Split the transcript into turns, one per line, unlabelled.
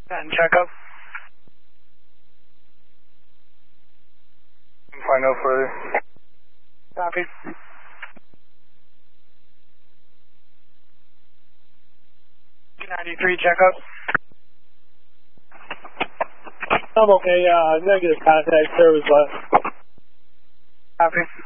And checkup.
Fine, no further.
Copy. $293 checkup.
I'm okay, negative contact, service left.
Copy.